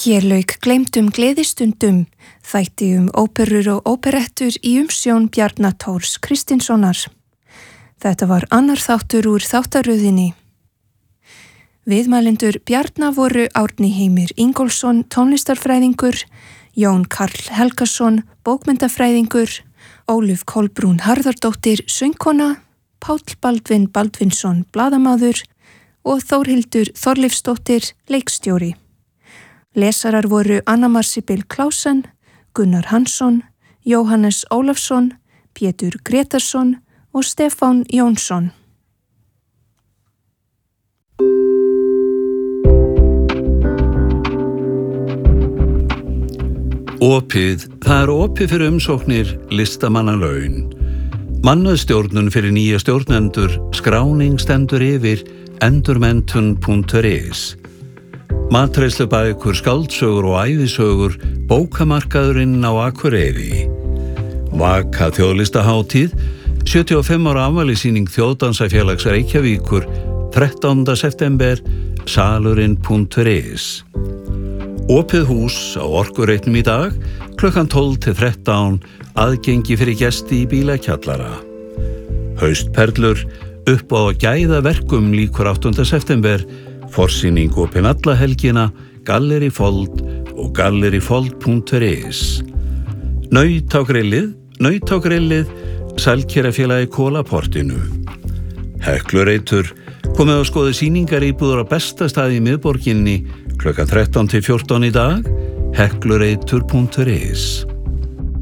Hér lauk gleymdum gleðistundum, þætti óperur og óperettur í umsjón Bjarna Thors Kristinssonar. Þetta var annar þáttur úr þáttaröðinni. Viðmælendur Bjarna voru Árni Heimir Ingólfsson, tónlistarfræðingur, Jón Karl Helgason, bókmenntafræðingur, Ólöf Kolbrún Harðardóttir, söngkona, Páll Baldvin Baldvinsson, blaðamaður og Þórhildur Þorleifsdóttir, leikstjóri. Lesarar voru Anna-Mar Sibyl Clausen, Gunnar Hansson, Jóhannes Ólafsson, Pétur Gretarsson og Stefán Jónsson. Opið, það opið fyrir umsóknir listamannalaun. Mannauðsstjórnun fyrir nýja stjórnendur, skráning stendur yfir endurmenntun.is. Matreiðslubækur, skáldsögur og ævisögur, bókamarkaðurinn á Akureyri. Vaka þjóðlistahátíð, 75 ára afmælissýning Þjóðdansafélags Reykjavíkur, 13. september, salurinn.is. Opið hús á Orkureitnum í dag, klukkan 12 til 13, aðgengi fyrir gesti í bílakjallara. Haustperlur, upp á gæða verkum líkur 8. september, forsýning opin alla helgina, Gallerí Fold og gallerifold.is. Naut á grillið, Sælkerafélagi Kólaportinu. Heklureitur, komið að skoða sýningar íbúður á besta staði í miðborginni, klukkan 13 til 14 í dag, heklureitur.is.